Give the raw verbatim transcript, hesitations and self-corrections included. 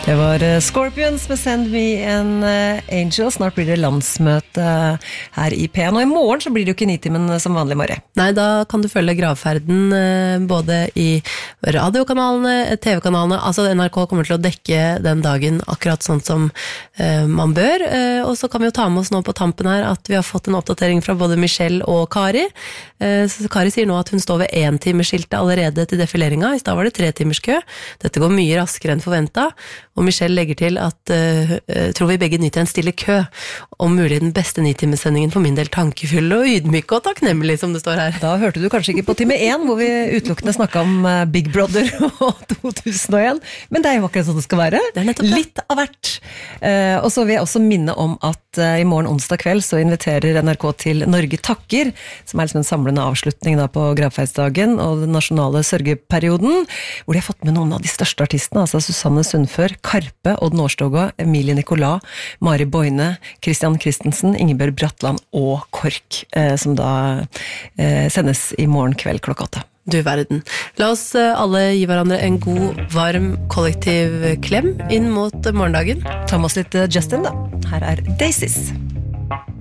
Det var Scorpions med Send Me an Angel. Snart blir det landsmøte her i P en. Og i morgen så blir det jo ikke Nitimen som vanlig morgen. Nei, da kan du følge gravferden både i radiokanalene, T V-kanalene. Altså N R K kommer til å dekke den dagen akkurat sånn som uh, man bør. Uh, og så kan vi jo ta med oss nå på tampen her at vi har fått en oppdatering fra både Michelle og Kari. Uh, så Kari sier nå at hun står ved en timersskiltet allerede til defileringa. I stad var det tre timers kø. Dette går mye raskere enn forventet. Og Michelle legger til at uh, tror vi begge nyter en stille kø, om mulig den beste nitimesendingen for min del tankefull og ydmyk og takknemlig, som det står her. Da hørte du kanskje ikke på time én, hvor vi utelukkende snakket om uh, Big Brother og to tusen og en, men det er jo akkurat sånn det skal være. Det er nettopp det. Litt av hvert. Uh, og så vil jeg også minne om at uh, i morgen onsdag kveld så inviterer N R K til Norge Takker, som er liksom en samlende avslutning da, på gravferdsdagen og den nasjonale sørgeperioden, hvor de har fått med noen av de største artistene, altså Susanne Sundfør, Karpe, Odd Nårstoga, Emilie Nicolas, Mari Boine, Christian Christensen, Ingebjørg Bratland og Kork, eh, som da eh, sendes i morgen kveld klokka åtte. Du verden. La oss alle gi hverandre en god, varm, kollektiv klem inn mot morgendagen. Ta med oss litt Justin da. Her er Daisies.